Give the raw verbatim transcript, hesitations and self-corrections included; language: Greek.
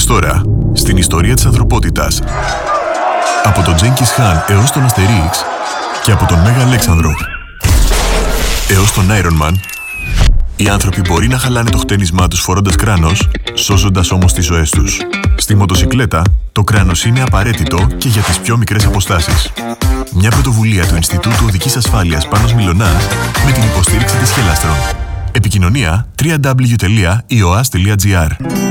τώρα, στην ιστορία της ανθρωπότητας. Από τον Τζένκις Χαν έως τον Αστερίξ και από τον Μέγα Αλέξανδρο έως τον Iron Man, οι άνθρωποι μπορεί να χαλάνε το χτένισμά τους φορώντας κράνος, σώζοντας όμως τις ζωές τους. Στη μοτοσικλέτα, το κράνος είναι απαραίτητο και για τις πιο μικρές αποστάσεις. Μια πρωτοβουλία του Ινστιτούτου Οδικής Ασφάλειας Πάνος Μιλωνάς με την υποστήριξη της Χελάστρον. Επικοινωνία double-u double-u double-u τελεία ι ο ας τελεία τζι αρ.